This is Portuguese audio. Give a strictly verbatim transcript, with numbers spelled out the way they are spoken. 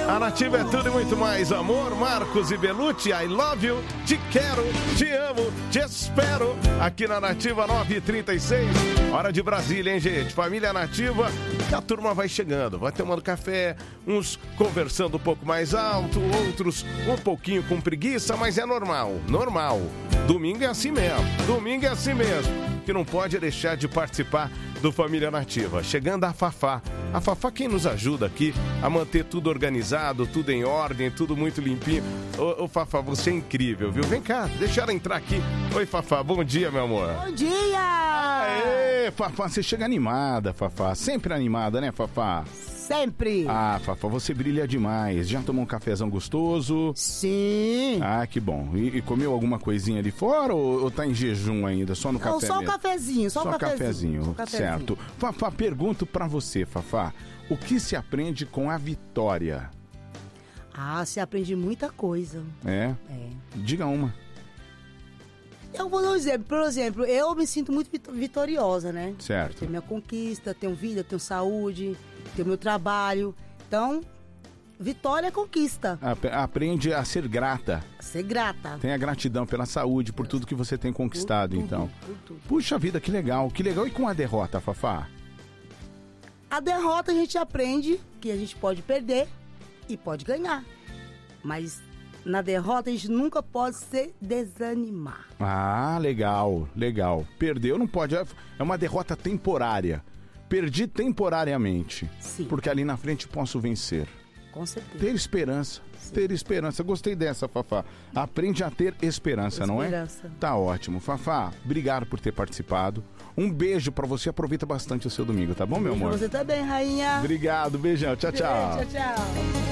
A Nativa é tudo e muito mais. Amor, Marcos e Belucci, I love you, te quero, te amo, te espero. Aqui na Nativa nove e trinta e seis. Hora de Brasília, hein, gente? Família Nativa, que a turma vai chegando, vai tomando café, uns conversando um pouco mais alto, outros um pouquinho com preguiça, mas é normal, normal. Domingo é assim mesmo, domingo é assim mesmo. Que não pode deixar de participar do Família Nativa. Chegando a Fafá. A Fafá quem nos ajuda aqui a manter tudo organizado, tudo em ordem, tudo muito limpinho. Ô, ô Fafá, você é incrível, viu? Vem cá, deixa ela entrar aqui. Oi, Fafá, bom dia, meu amor. Bom dia! Aê, Fafá, você chega animada, Fafá. Sempre animada, né, Fafá? Sempre. Ah, Fafá, você brilha demais. Já tomou um cafezão gostoso? Sim. Ah, que bom. E, e comeu alguma coisinha ali fora ou, ou tá em jejum ainda? Só no Não, café só mesmo? o cafezinho, só, só o cafezinho. cafezinho. Só cafezinho. Certo. Fafá, pergunto pra você, Fafá. O que se aprende com a vitória? Ah, você aprende muita coisa. É? É. Diga uma. Eu vou dar um exemplo. Por exemplo, eu me sinto muito vit- vitoriosa, né? Certo. Eu tenho minha conquista, tenho vida, tenho saúde, tenho meu trabalho. Então, vitória é conquista. Ap- Aprende a ser grata. Ser grata. Tenha gratidão pela saúde, por tudo que você tem conquistado, Por tudo, então. por tudo. Puxa vida, que legal, que legal. E com a derrota, Fafá? A derrota a gente aprende que a gente pode perder e pode ganhar. Mas na derrota a gente nunca pode se desanimar. Ah, legal, legal. Perdeu não pode, é é uma derrota temporária. Perdi temporariamente. Sim. Porque ali na frente posso vencer. Com certeza. Ter esperança, ter esperança. Gostei dessa, Fafá. Aprende a ter esperança, não é? Esperança. Tá ótimo. Fafá, obrigado por ter participado. Um beijo pra você, aproveita bastante o seu domingo, tá bom, meu Beijo pra amor? você também, rainha. Obrigado, beijão, tchau, tchau. Tchau, tchau.